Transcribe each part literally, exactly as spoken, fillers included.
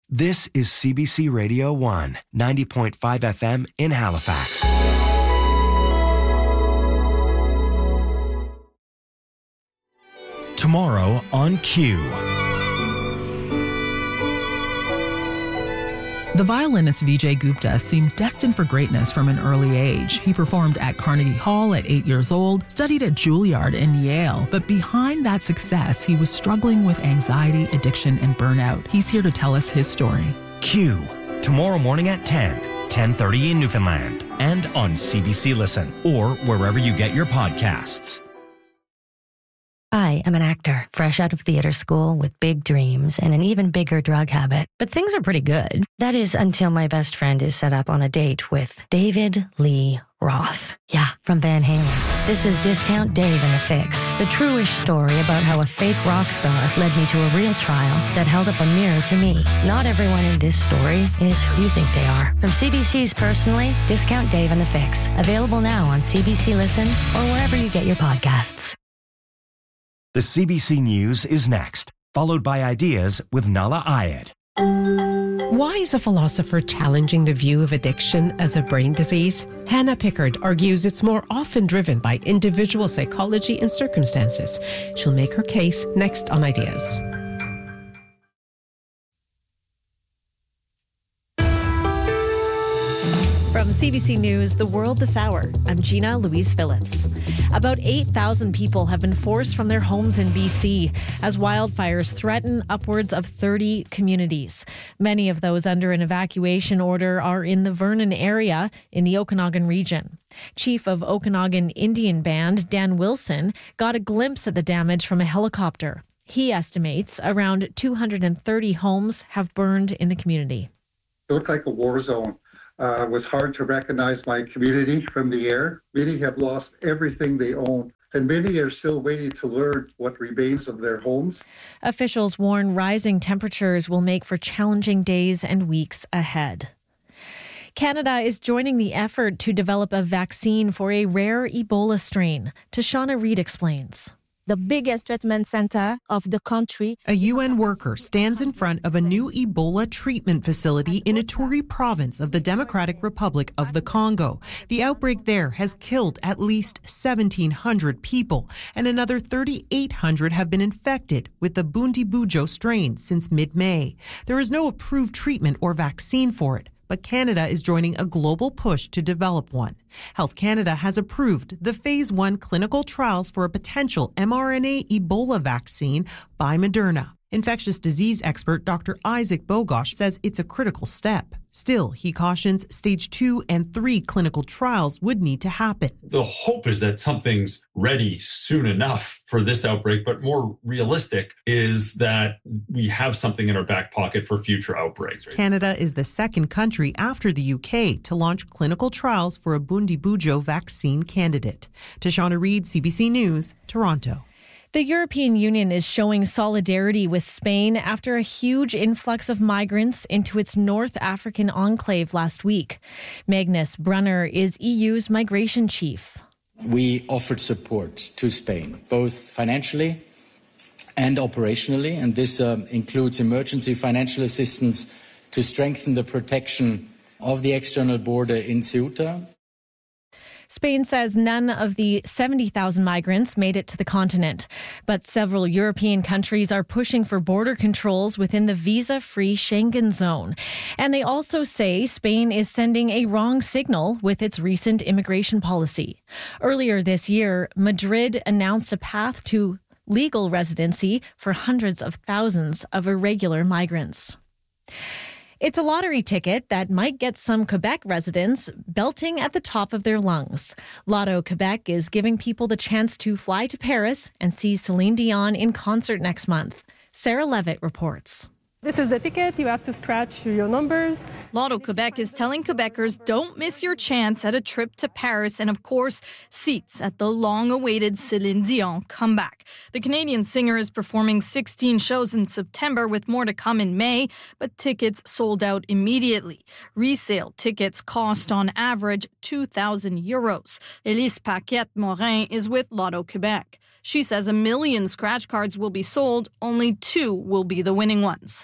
This is C B C Radio one, ninety point five F M in Halifax. Tomorrow on Q. The violinist Vijay Gupta seemed destined for greatness from an early age. He performed at Carnegie Hall at eight years old, studied at Juilliard and Yale, but behind that success, he was struggling with anxiety, addiction, and burnout. He's here to tell us his story. Q, tomorrow morning at ten, ten thirty in Newfoundland, and on C B C Listen, or wherever you get your podcasts. I am an actor, fresh out of theater school with big dreams and an even bigger drug habit. But things are pretty good. That is until my best friend is set up on a date with David Lee Roth. Yeah, from Van Halen. This is Discount Dave and the Fix, the true-ish story about how a fake rock star led me to a real trial that held up a mirror to me. Not everyone in this story is who you think they are. From C B C's Personally, Discount Dave and the Fix. Available now on C B C Listen or wherever you get your podcasts. The C B C News is next, followed by Ideas with Nala Ayed. Why is a philosopher challenging the view of addiction as a brain disease? Hannah Pickard argues it's more often driven by individual psychology and circumstances. She'll make her case next on Ideas. From C B C News, The World This Hour, I'm Gina Louise Phillips. About eight thousand people have been forced from their homes in B C as wildfires threaten upwards of thirty communities. Many of those under an evacuation order are in the Vernon area in the Okanagan region. Chief of Okanagan Indian Band, Dan Wilson, got a glimpse at the damage from a helicopter. He estimates around two hundred thirty homes have burned in the community. It looked like a war zone. Uh, it was hard to recognize my community from the air. Many have lost everything they own, and many are still waiting to learn what remains of their homes. Officials warn rising temperatures will make for challenging days and weeks ahead. Canada is joining the effort to develop a vaccine for a rare Ebola strain. Tashana Reid explains. The biggest treatment center of the country. A U N worker stands in front of a new Ebola treatment facility in Ituri province of the Democratic Republic of the Congo. The outbreak there has killed at least seventeen hundred people, and another thirty-eight hundred have been infected with the Bundibugyo strain since mid-May. There is no approved treatment or vaccine for it, but Canada is joining a global push to develop one. Health Canada has approved the phase one clinical trials for a potential mRNA Ebola vaccine by Moderna. Infectious disease expert Doctor Isaac Bogosh says it's a critical step. Still, he cautions stage two and three clinical trials would need to happen. The hope is that something's ready soon enough for this outbreak, but more realistic is that we have something in our back pocket for future outbreaks. Right? Canada is the second country after the U K to launch clinical trials for a Bundibugyo vaccine candidate. Tashana Reid, C B C News, Toronto. The European Union is showing solidarity with Spain after a huge influx of migrants into its North African enclave last week. Magnus Brunner is E U's migration chief. We offered support to Spain, both financially and operationally, and this uh, includes emergency financial assistance to strengthen the protection of the external border in Ceuta. Spain says none of the seventy thousand migrants made it to the continent, but several European countries are pushing for border controls within the visa-free Schengen zone. And they also say Spain is sending a wrong signal with its recent immigration policy. Earlier this year, Madrid announced a path to legal residency for hundreds of thousands of irregular migrants. It's a lottery ticket that might get some Quebec residents belting at the top of their lungs. Lotto Quebec is giving people the chance to fly to Paris and see Celine Dion in concert next month. Sarah Levitt reports. This is the ticket. You have to scratch your numbers. Lotto Quebec is telling Quebecers don't miss your chance at a trip to Paris and, of course, seats at the long-awaited Céline Dion comeback. The Canadian singer is performing sixteen shows in September with more to come in May, but tickets sold out immediately. Resale tickets cost on average two thousand euros. Elise Paquette-Morin is with Lotto Quebec. She says a million scratch cards will be sold, only two will be the winning ones.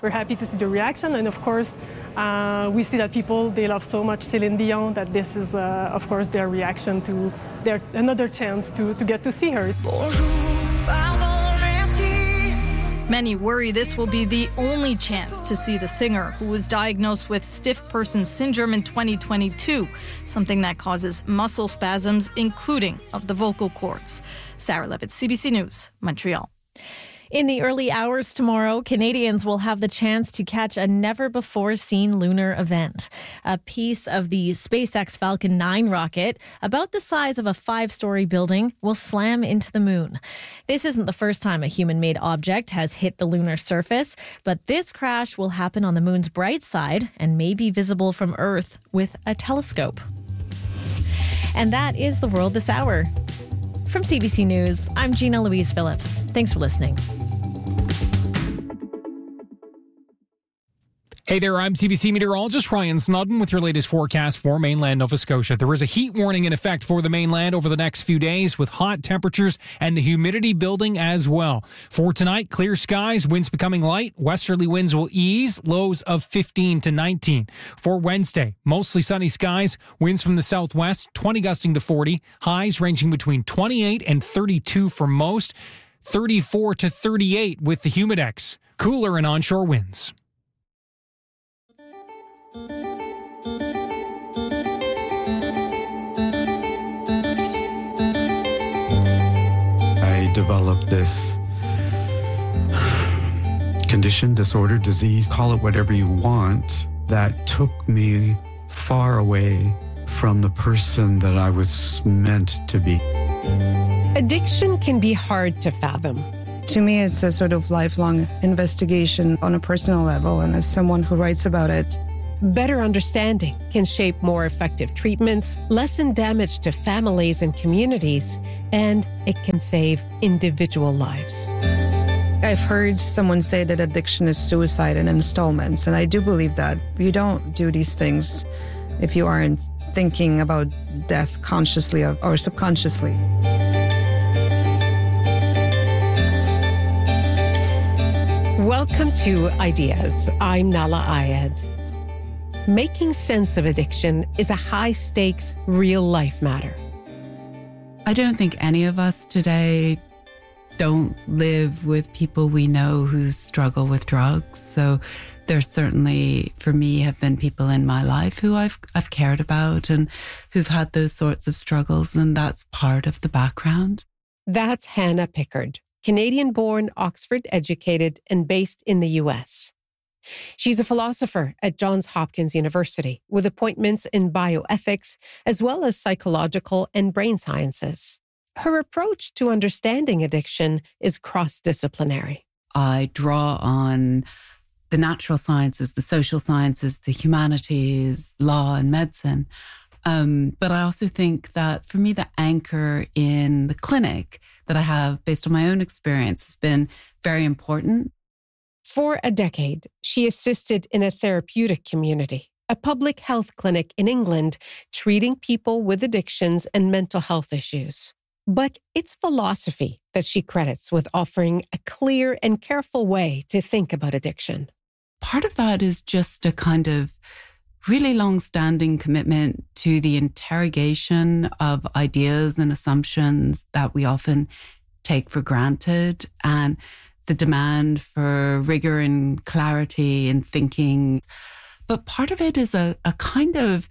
We're happy to see the reaction, and of course, uh, we see that people, they love so much Céline Dion that this is, uh, of course, their reaction to their another chance to, to get to see her. Bonjour, pardon, merci. Many worry this will be the only chance to see the singer, who was diagnosed with stiff person syndrome in twenty twenty-two, something that causes muscle spasms, including of the vocal cords. Sarah Levitt, C B C News, Montreal. In the early hours tomorrow, Canadians will have the chance to catch a never-before-seen lunar event. A piece of the SpaceX Falcon nine rocket, about the size of a five-story building, will slam into the moon. This isn't the first time a human-made object has hit the lunar surface, but this crash will happen on the moon's bright side and may be visible from Earth with a telescope. And that is the world this hour. From C B C News, I'm Gina Louise Phillips. Thanks for listening. Hey there, I'm C B C meteorologist Ryan Snodden with your latest forecast for mainland Nova Scotia. There is a heat warning in effect for the mainland over the next few days with hot temperatures and the humidity building as well. For tonight, clear skies, winds becoming light, westerly winds will ease, lows of fifteen to nineteen. For Wednesday, mostly sunny skies, winds from the southwest, twenty gusting to forty, highs ranging between twenty-eight and thirty-two for most, thirty-four to thirty-eight with the humidex. Cooler and onshore winds. I developed this condition, disorder, disease, call it whatever you want, that took me far away from the person that I was meant to be. Addiction can be hard to fathom. To me, it's a sort of lifelong investigation on a personal level, and as someone who writes about it, better understanding can shape more effective treatments, lessen damage to families and communities, and it can save individual lives. I've heard someone say that addiction is suicide in installments, and I do believe that. You don't do these things if you aren't thinking about death consciously or subconsciously. Welcome to Ideas. I'm Nala Ayed. Making sense of addiction is a high-stakes, real-life matter. I don't think any of us today don't live with people we know who struggle with drugs. So there certainly, for me, have been people in my life who I've I've cared about and who've had those sorts of struggles, and that's part of the background. That's Hannah Pickard, Canadian-born, Oxford-educated, and based in the U S. She's a philosopher at Johns Hopkins University with appointments in bioethics as well as psychological and brain sciences. Her approach to understanding addiction is cross-disciplinary. I draw on the natural sciences, the social sciences, the humanities, law and medicine. Um, but I also think that for me, the anchor in the clinic that I have based on my own experience has been very important. For a decade, she assisted in a therapeutic community, a public health clinic in England, treating people with addictions and mental health issues. But it's philosophy that she credits with offering a clear and careful way to think about addiction. Part of that is just a kind of really long-standing commitment to the interrogation of ideas and assumptions that we often take for granted, and the demand for rigor and clarity in thinking. But part of it is a, a kind of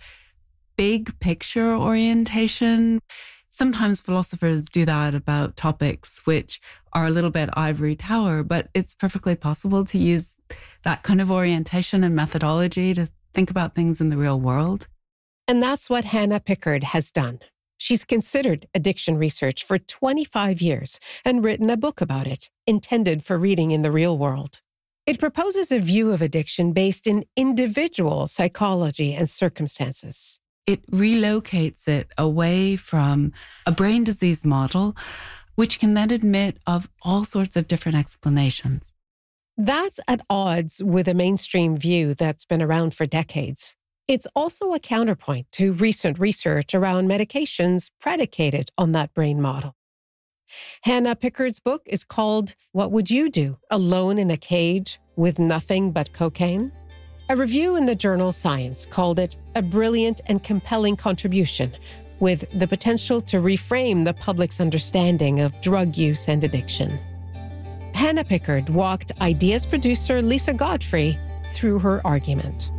big picture orientation. Sometimes philosophers do that about topics which are a little bit ivory tower, but it's perfectly possible to use that kind of orientation and methodology to think about things in the real world. And that's what Hannah Pickard has done. She's considered addiction research for twenty-five years and written a book about it, intended for reading in the real world. It proposes a view of addiction based in individual psychology and circumstances. It relocates it away from a brain disease model, which can then admit of all sorts of different explanations. That's at odds with a mainstream view that's been around for decades. It's also a counterpoint to recent research around medications predicated on that brain model. Hannah Pickard's book is called What Would You Do? Alone in a Cage? with nothing but cocaine? A review in the journal Science called it a brilliant and compelling contribution with the potential to reframe the public's understanding of drug use and addiction. Hannah Pickard walked Ideas producer Lisa Godfrey through her argument.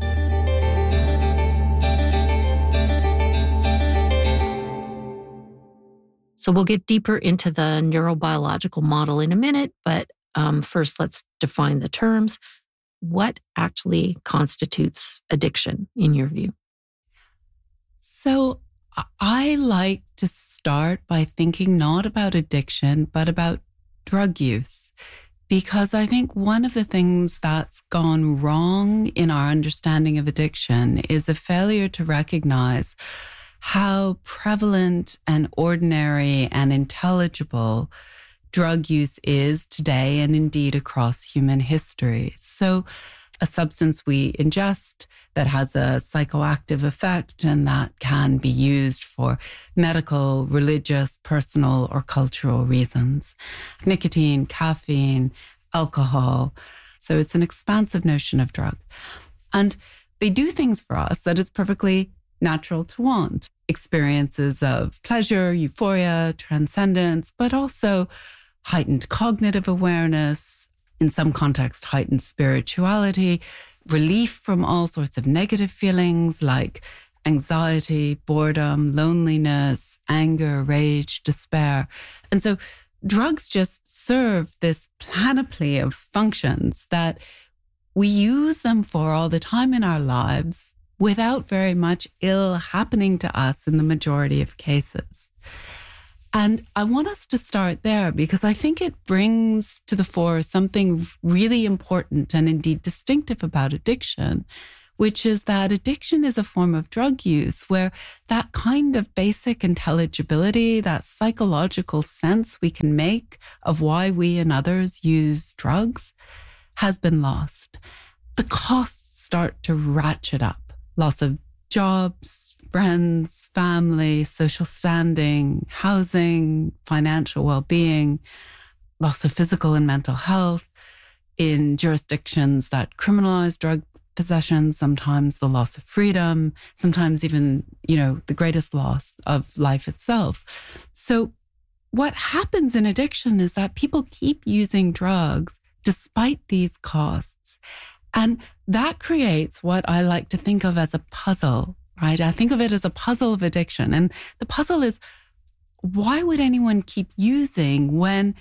So we'll get deeper into the neurobiological model in a minute, but um, first let's define the terms. What actually constitutes addiction in your view? So I like to start by thinking not about addiction, but about drug use, because I think one of the things that's gone wrong in our understanding of addiction is a failure to recognize how prevalent and ordinary and intelligible drug use is today and indeed across human history. So a substance we ingest that has a psychoactive effect and that can be used for medical, religious, personal, or cultural reasons. Nicotine, caffeine, alcohol. So it's an expansive notion of drug. And they do things for us that is perfectly natural to want. Experiences of pleasure, euphoria, transcendence, but also heightened cognitive awareness, in some context, heightened spirituality, relief from all sorts of negative feelings like anxiety, boredom, loneliness, anger, rage, despair. And so drugs just serve this panoply of functions that we use them for all the time in our lives without very much ill happening to us in the majority of cases. And I want us to start there because I think it brings to the fore something really important and indeed distinctive about addiction, which is that addiction is a form of drug use where that kind of basic intelligibility, that psychological sense we can make of why we and others use drugs has been lost. The costs start to ratchet up. Loss of jobs, friends, family, social standing, housing, financial well-being, loss of physical and mental health. In jurisdictions that criminalize drug possession, sometimes the loss of freedom, sometimes even, you know, the greatest loss of life itself. So what happens in addiction is that people keep using drugs despite these costs. And that creates what I like to think of as a puzzle, right? I think of it as a puzzle of addiction. And the puzzle is, why would anyone keep using when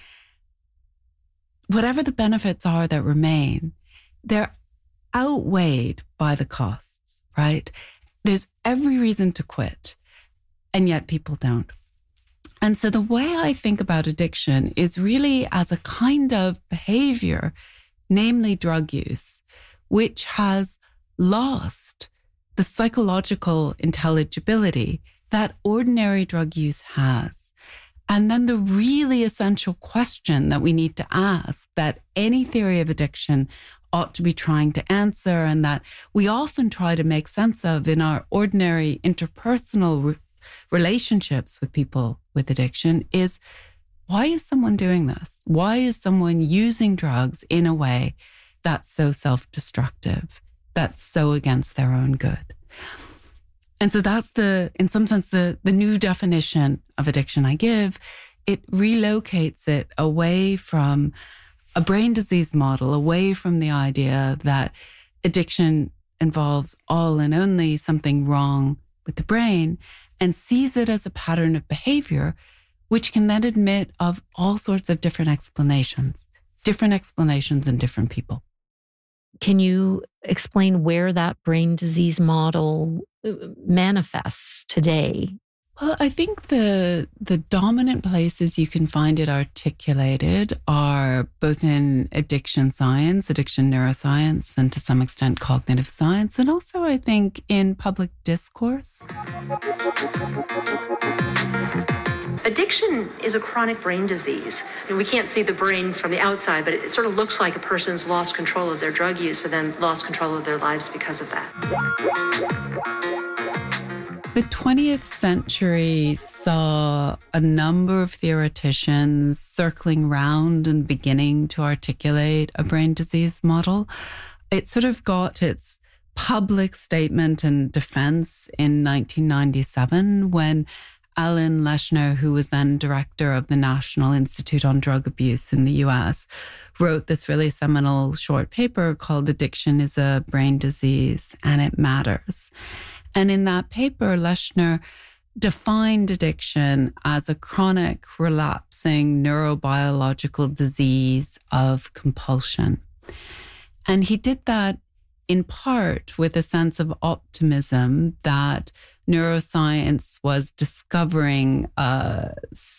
whatever the benefits are that remain, they're outweighed by the costs, right? There's every reason to quit, and yet people don't. And so the way I think about addiction is really as a kind of behavior, namely drug use, which has lost the psychological intelligibility that ordinary drug use has. And then the really essential question that we need to ask, that any theory of addiction ought to be trying to answer, and that we often try to make sense of in our ordinary interpersonal re- relationships with people with addiction, is why is someone doing this? Why is someone using drugs in a way that's so self-destructive, that's so against their own good? And so that's the, in some sense, the, the new definition of addiction I give. It relocates it away from a brain disease model, away from the idea that addiction involves all and only something wrong with the brain, and sees it as a pattern of behavior, which can then admit of all sorts of different explanations, different explanations in different people. Can you explain where that brain disease model manifests today? Well, I think the the dominant places you can find it articulated are both in addiction science, addiction neuroscience, and to some extent cognitive science, and also I think in public discourse. Addiction is a chronic brain disease. I mean, we can't see the brain from the outside, but it sort of looks like a person's lost control of their drug use and then lost control of their lives because of that. The twentieth century saw a number of theoreticians circling round and beginning to articulate a brain disease model. It sort of got its public statement and defense in nineteen ninety-seven when Alan Leshner, who was then director of the National Institute on Drug Abuse in the U S, wrote this really seminal short paper called Addiction is a Brain Disease and It Matters. And in that paper, Leshner defined addiction as a chronic, relapsing neurobiological disease of compulsion. And he did that in part with a sense of optimism that neuroscience was discovering a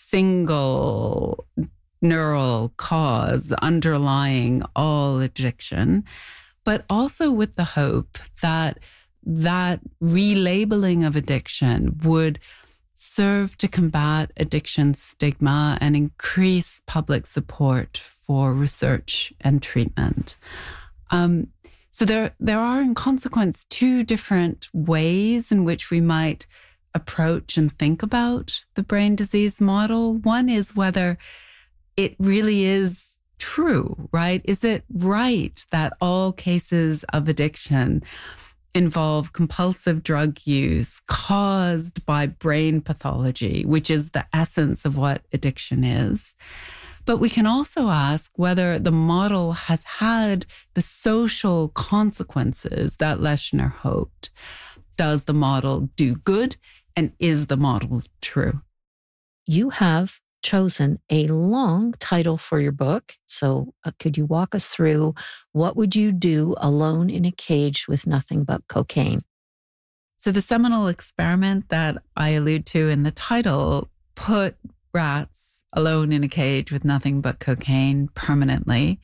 single neural cause underlying all addiction, but also with the hope that that relabeling of addiction would serve to combat addiction stigma and increase public support for research and treatment. Um, so there, there are, in consequence, two different ways in which we might approach and think about the brain disease model. One is whether it really is true, right? Is it right that all cases of addiction involve compulsive drug use caused by brain pathology, which is the essence of what addiction is? But we can also ask whether the model has had the social consequences that Leshner hoped. Does the model do good? And is the model true? You have chosen a long title for your book. So uh, could you walk us through what would you do alone in a cage with nothing but cocaine? So the seminal experiment that I allude to in the title put rats alone in a cage with nothing but cocaine permanently.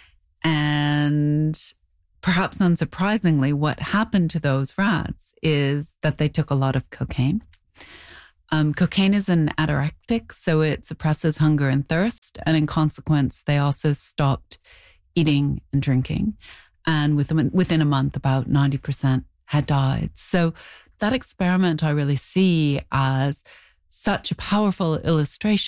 And perhaps unsurprisingly, what happened to those rats is that they took a lot of cocaine. Um, cocaine is an anorectic, so it suppresses hunger and thirst. And in consequence, they also stopped eating and drinking. And within, within a month, about ninety percent had died. So that experiment I really see as such a powerful illustration